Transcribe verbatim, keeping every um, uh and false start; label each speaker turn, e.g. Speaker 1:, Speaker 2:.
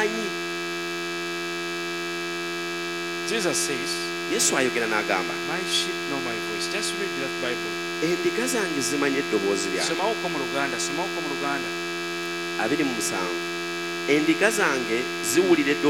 Speaker 1: bamanyi.
Speaker 2: Jesus says,
Speaker 1: Yesu ayogera n'agamba,
Speaker 2: my sheep know my voice. Just read that Bible.
Speaker 1: endiga zange zimanyi eddoboozi lyange.
Speaker 2: Somawo ko mu Luganda, somawo ko mu Luganda.
Speaker 1: abiri mu musanvu endiga zange ziwulira